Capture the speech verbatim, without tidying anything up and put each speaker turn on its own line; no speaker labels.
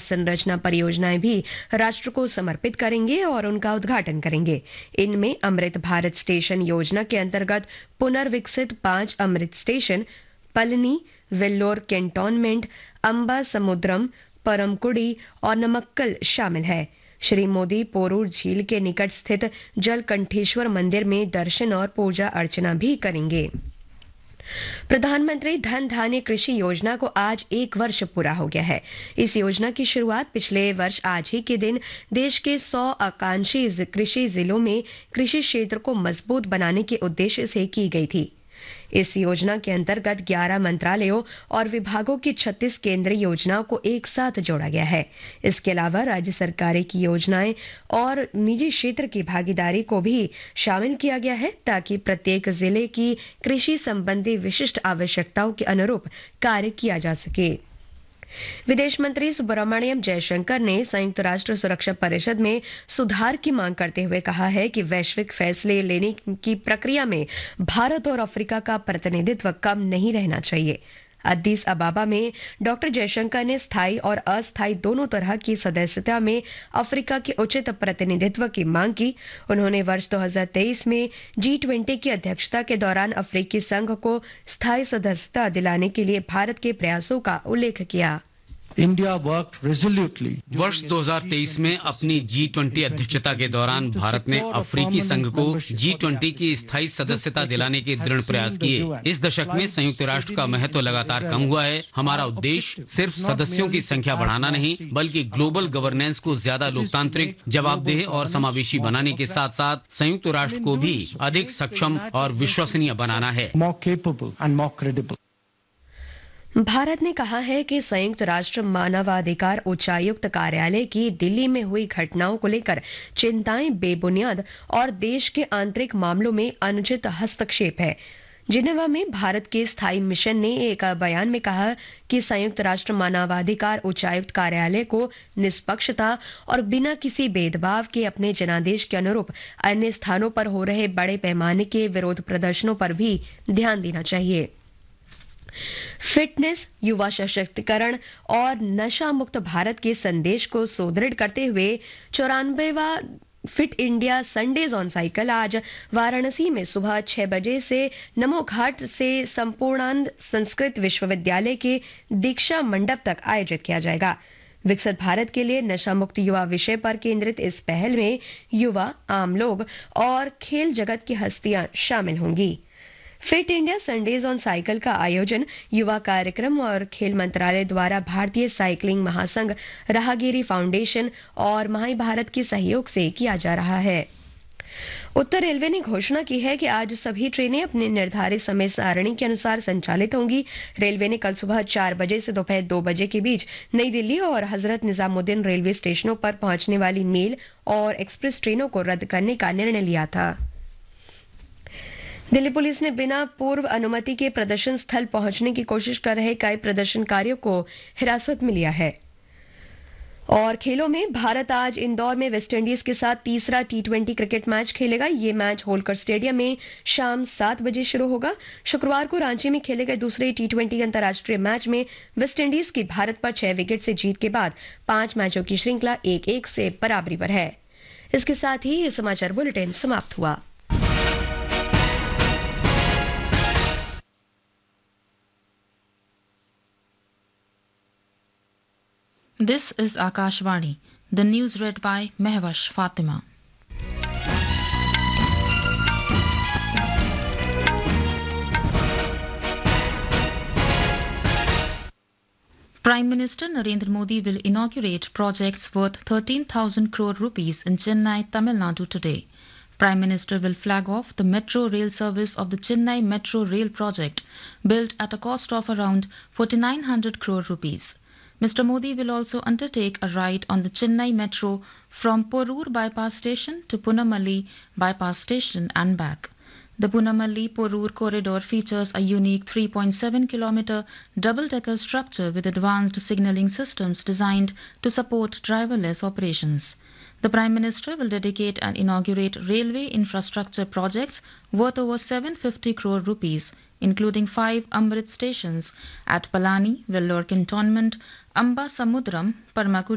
अवसंरचना परियोजनाएं भी राष्ट्र को समर्पित करेंगे और उनका उद्घाटन करेंगे। इनमें अमृत भारत स्टेशन योजना के अंतर्गत पुनर्विकसित पांच अमृत स्टेशन पलनी, वेल्लोर कैंटोनमेंट, अंबा समुद्रम, परमकुड़ी और नमक्कल शामिल है। श्री मोदी पोरूर झील के निकट स्थित जलकंठेश्वर मंदिर में दर्शन और पूजा अर्चना भी करेंगे। प्रधानमंत्री धन धान्य कृषि योजना को आज एक वर्ष पूरा हो गया है। इस योजना की शुरुआत पिछले वर्ष आज ही के दिन देश के सौ आकांक्षी कृषि जिलों में कृषि क्षेत्र को मजबूत बनाने के उद्देश्य से की गई थी। इस योजना के अंतर्गत ग्यारह मंत्रालयों और विभागों की छत्तीस केंद्रीय योजनाओं को एक साथ जोड़ा गया है। इसके अलावा राज्य सरकारें की योजनाएं और निजी क्षेत्र की भागीदारी को भी शामिल किया गया है ताकि प्रत्येक जिले की कृषि संबंधी विशिष्ट आवश्यकताओं के अनुरूप कार्य किया जा सके। विदेश मंत्री सुब्रमण्यम जयशंकर ने संयुक्त राष्ट्र सुरक्षा परिषद में सुधार की मांग करते हुए कहा है कि वैश्विक फैसले लेने की प्रक्रिया में भारत और अफ्रीका का प्रतिनिधित्व कम नहीं रहना चाहिए। अद्दीस अबाबा में डॉक्टर जयशंकर ने स्थायी और अस्थायी दोनों तरह की सदस्यता में अफ्रीका के उचित प्रतिनिधित्व की मांग की। उन्होंने वर्ष दो हज़ार तेईस में जी ट्वेंटी की अध्यक्षता के दौरान अफ्रीकी संघ को स्थायी सदस्यता दिलाने के लिए भारत के प्रयासों का उल्लेख किया।
इंडिया वर्कड रेजोल्यूटली
वर्ष दो हज़ार तेईस में अपनी जी ट्वेंटी अध्यक्षता के दौरान भारत ने अफ्रीकी संघ को जी ट्वेंटी की स्थायी सदस्यता दिलाने के दृढ़ प्रयास किए। इस दशक में संयुक्त राष्ट्र का महत्व लगातार कम हुआ है। हमारा उद्देश्य सिर्फ सदस्यों की संख्या बढ़ाना नहीं बल्कि ग्लोबल गवर्नेंस को ज्यादा लोकतांत्रिक, जवाबदेह और समावेशी बनाने के साथ साथ संयुक्त राष्ट्र को भी अधिक सक्षम और विश्वसनीय बनाना है।
भारत ने कहा है कि संयुक्त राष्ट्र मानवाधिकार उच्चायुक्त कार्यालय की दिल्ली में हुई घटनाओं को लेकर चिंताएं बेबुनियाद और देश के आंतरिक मामलों में अनुचित हस्तक्षेप है। जिनेवा में भारत के स्थायी मिशन ने एक बयान में कहा कि संयुक्त राष्ट्र मानवाधिकार उच्चायुक्त कार्यालय को निष्पक्षता और बिना किसी भेदभाव के अपने जनादेश के अनुरूप अन्य स्थानों पर हो रहे बड़े पैमाने के विरोध प्रदर्शनों पर भी ध्यान देना चाहिए। फिटनेस, युवा सशक्तिकरण और नशा मुक्त भारत के संदेश को सुदृढ़ करते हुए चौरानवेवा fit India Sundays on cycle आज वाराणसी में सुबह छह बजे से नमो घाट से संपूर्णानंद संस्कृत विश्वविद्यालय के दीक्षा मंडप तक आयोजित किया जाएगा। विकसित भारत के लिए नशा मुक्त युवा विषय पर केंद्रित इस पहल में युवा, आम लोग और खेल जगत की हस्तियां शामिल होंगी। Fit India Sundays on cycle का आयोजन युवा कार्यक्रम और खेल मंत्रालय द्वारा भारतीय साइकिलिंग महासंघ, राहगीरी फाउंडेशन और माई भारत के सहयोग से किया जा रहा है। उत्तर रेलवे ने घोषणा की है कि आज सभी ट्रेनें अपने निर्धारित समय सारणी के अनुसार संचालित होंगी। रेलवे ने कल सुबह चार बजे से दोपहर दो बजे के बीच नई दिल्ली और हजरत निजामुद्दीन रेलवे स्टेशनों पर पहुंचने वाली मेल और एक्सप्रेस ट्रेनों को रद्द करने का निर्णय लिया था। दिल्ली पुलिस ने बिना पूर्व अनुमति के प्रदर्शन स्थल पहुंचने की कोशिश कर रहे कई प्रदर्शनकारियों को हिरासत में लिया है। और खेलों में भारत आज इंदौर में वेस्टइंडीज के साथ तीसरा टी ट्वेंटी क्रिकेट मैच खेलेगा। ये मैच होलकर स्टेडियम में शाम सात बजे शुरू होगा। शुक्रवार को रांची में खेले गए दूसरे टी ट्वेंटी अंतर्राष्ट्रीय मैच में वेस्टइंडीज की भारत पर छह विकेट से जीत के बाद पांच मैचों की श्रृंखला एक एक से बराबरी पर है। इसके साथ ही ये समाचार बुलेटिन समाप्त हुआ।
This is Akashvani. The news read by Mehwash Fatima. Prime Minister Narendra Modi will inaugurate projects worth thirteen thousand crore rupees in Chennai, Tamil Nadu today. Prime Minister will flag off the metro rail service of the Chennai Metro Rail project, built at a cost of around forty-nine hundred crore rupees. Mister Modi will also undertake a ride on the Chennai Metro from Porur Bypass Station to Punamalli Bypass Station and back. The Punamalli-Porur corridor features a unique three point seven kilometer double-decker structure with advanced signalling systems designed to support driverless operations. The Prime Minister will dedicate and inaugurate railway infrastructure projects worth over seven hundred fifty crore rupees, including five Amrit stations at Palani, Vellore Cantonment, Amba Samudram, Parmakudi,